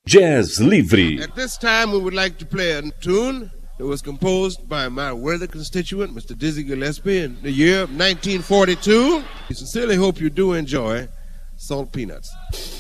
Jazz Livre. At this time, we would like to play a tune that was composed by my worthy constituent, Mr. Dizzy Gillespie, in the year of 1942. We sincerely hope you do enjoy Salt Peanuts.